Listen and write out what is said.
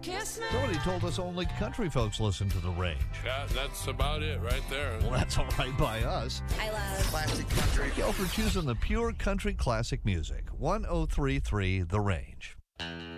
Somebody told us only country folks listen to The Range. Yeah, that's about it right there. Well, that's all right by us. I love classic country. Go for choosing the pure country classic music. 1033 The Range.